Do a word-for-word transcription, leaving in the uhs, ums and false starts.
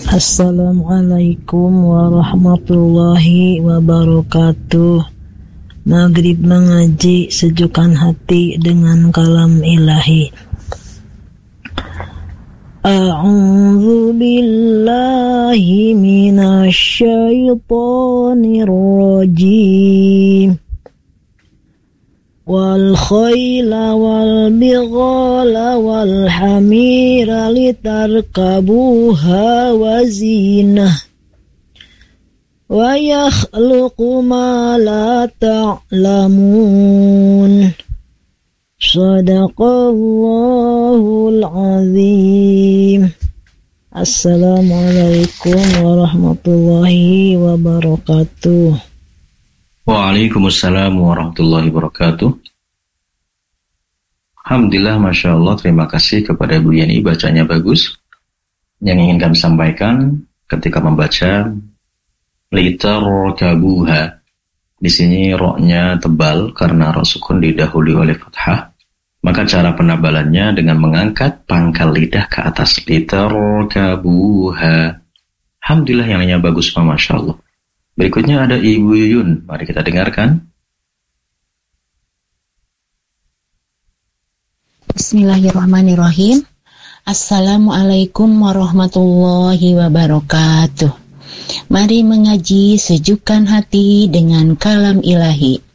Assalamualaikum warahmatullahi wabarakatuh. Maghrib mengaji, sejukkan hati dengan kalam ilahi. A'udzu billahi minasy syaithanir rajim. Wal khayla wal bighala wal hamira litarkabuha wa zinah wa yakhluqu ma la ta'lamun. Shadaqallahul azim. Assalamualaikum warahmatullahi wabarakatuh. Waalaikumsalam warahmatullahi wabarakatuh. Alhamdulillah, Masya Allah, terima kasih kepada Bu Yani, bacanya bagus. Yang ingin kami sampaikan ketika membaca litarkabuha, di sini roknya tebal karena rok sukun didahului oleh fathah. Maka cara penabalannya dengan mengangkat pangkal lidah ke atas, litarkabuha. Alhamdulillah, yang lainnya bagus, Masya Allah. Berikutnya ada Ibu Yuyun, mari kita dengarkan. Bismillahirrahmanirrahim. Assalamualaikum warahmatullahi wabarakatuh. Mari mengaji, sejukkan hati dengan kalam ilahi.